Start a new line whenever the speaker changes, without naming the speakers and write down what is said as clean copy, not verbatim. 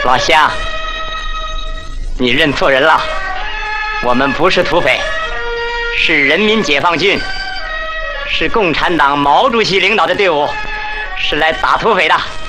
老乡，你认错人了，我们不是土匪，是人民解放军，是共产党毛主席领导的队伍，是来打土匪的。